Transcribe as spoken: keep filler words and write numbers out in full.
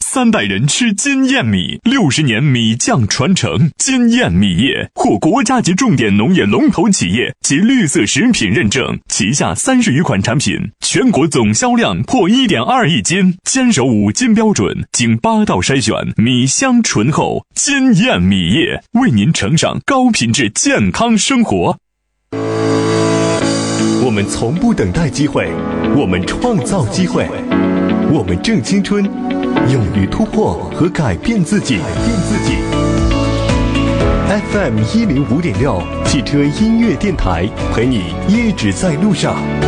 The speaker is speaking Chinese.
三代人吃金燕米，六十年米酱传承。金燕米业获国家级重点农业龙头企业及绿色食品认证，旗下三十余款产品，全国总销量破 一点二亿斤，坚守五金标准，经八道筛选，米香醇厚。金燕米业为您呈上高品质健康生活。 我们从不等待机会，我们创造机会，我们正青春，勇于突破和改变自己。改变自己。F M 一零五点六汽车音乐电台，陪你一直在路上。